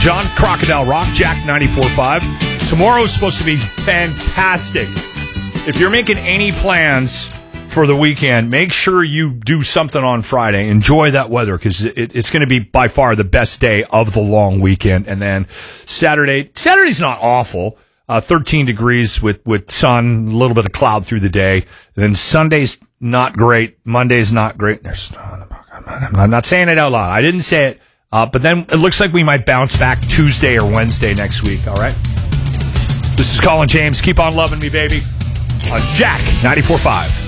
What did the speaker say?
John, Crocodile Rock, Jack 94.5. Tomorrow is supposed to be fantastic. If you're making any plans for the weekend, make sure you do something on Friday. Enjoy that weather because it's going to be by far the best day of the long weekend. And then Saturday's not awful. 13 degrees with sun, a little bit of cloud through the day. And then Sunday's not great. Monday's not great. I'm not saying it out loud. I didn't say it. But then it looks like we might bounce back Tuesday or Wednesday next week, all right? This is Colin James. Keep on loving me, baby. On Jack 94.5.